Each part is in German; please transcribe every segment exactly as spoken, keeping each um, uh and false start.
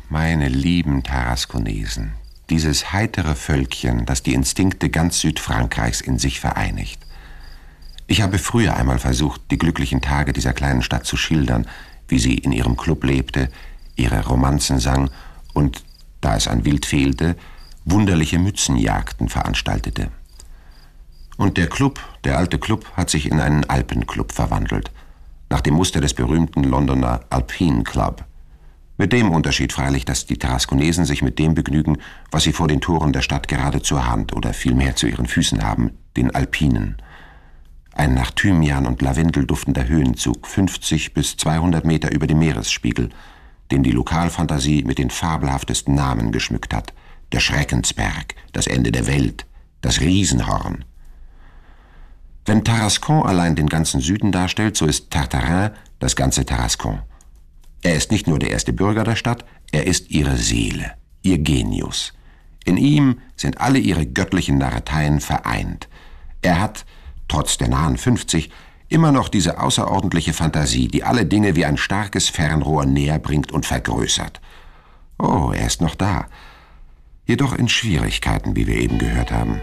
meine lieben Tarasconesen, dieses heitere Völkchen, das die Instinkte ganz Südfrankreichs in sich vereinigt. Ich habe früher einmal versucht, die glücklichen Tage dieser kleinen Stadt zu schildern, wie sie in ihrem Club lebte, ihre Romanzen sang und, da es an Wild fehlte, wunderliche Mützenjagden veranstaltete. Und der Club, der alte Club, hat sich in einen Alpenclub verwandelt, nach dem Muster des berühmten Londoner Alpine Club. Mit dem Unterschied freilich, dass die Tarasconesen sich mit dem begnügen, was sie vor den Toren der Stadt gerade zur Hand oder vielmehr zu ihren Füßen haben, den Alpinen. Ein nach Thymian und Lavendel duftender Höhenzug, fünfzig bis zweihundert Meter über dem Meeresspiegel, den die Lokalfantasie mit den fabelhaftesten Namen geschmückt hat. Der Schreckensberg, das Ende der Welt, das Riesenhorn. Wenn Tarascon allein den ganzen Süden darstellt, so ist Tartarin das ganze Tarascon. Er ist nicht nur der erste Bürger der Stadt, er ist ihre Seele, ihr Genius. In ihm sind alle ihre göttlichen Narreteien vereint. Er hat, trotz der nahen fünfzig, immer noch diese außerordentliche Fantasie, die alle Dinge wie ein starkes Fernrohr näher bringt und vergrößert. Oh, er ist noch da. Jedoch in Schwierigkeiten, wie wir eben gehört haben.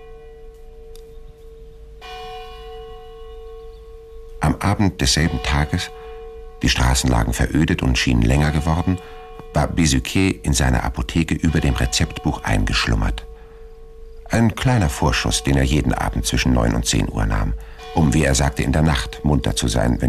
Am Abend desselben Tages, die Straßen lagen verödet und schienen länger geworden, war Bezuquet in seiner Apotheke über dem Rezeptbuch eingeschlummert. Ein kleiner Vorschuss, den er jeden Abend zwischen neun und zehn Uhr nahm, um, wie er sagte, in der Nacht munter zu sein, wenn